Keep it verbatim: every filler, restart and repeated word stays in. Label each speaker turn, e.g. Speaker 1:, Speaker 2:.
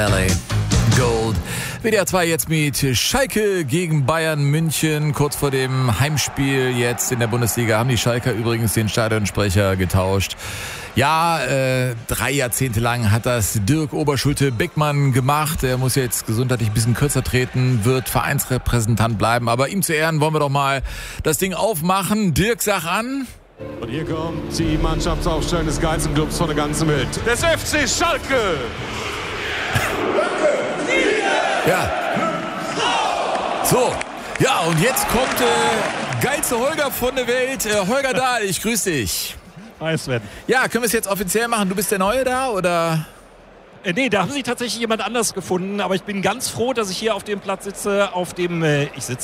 Speaker 1: L A Gold. W D R zwei jetzt mit Schalke gegen Bayern München. Kurz vor dem Heimspiel jetzt in der Bundesliga haben die Schalker übrigens den Stadionsprecher getauscht. Ja, äh, drei Jahrzehnte lang hat das Dirk Oberschulte-Beckmann gemacht. Er muss jetzt gesundheitlich ein bisschen kürzer treten, wird Vereinsrepräsentant bleiben. Aber ihm zu Ehren wollen wir doch mal das Ding aufmachen. Dirk, sag an.
Speaker 2: Und hier kommt die Mannschaftsaufstellung des geilsten Clubs von der ganzen Welt. Des F C Schalke!
Speaker 1: Ja. So. Ja, und jetzt kommt äh, geilste Holger von der Welt. Äh, Holger Dahl, ich grüße dich.
Speaker 3: Hi Sven.
Speaker 1: Ja, können wir es jetzt offiziell machen? Du bist der Neue da, oder?
Speaker 3: Äh, nee, da haben sie tatsächlich jemand anders gefunden. Aber ich bin ganz froh, dass ich hier auf dem Platz sitze, auf dem äh, ich sitze.